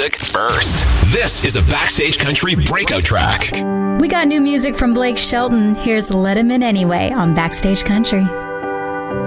music first. This is a Backstage Country breakout track. We got new music from Blake Shelton. Here's Let Him In Anyway on Backstage Country.